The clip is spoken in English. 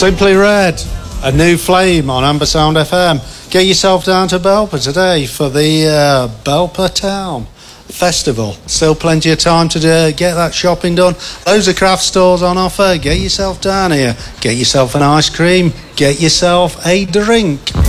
Simply Red, a new flame on Ambersound FM. Get yourself down to Belper today for the Belper Town Festival. Still plenty of time to get that shopping done. Loads of craft stores on offer. Get yourself down here. Get yourself an ice cream. Get yourself a drink.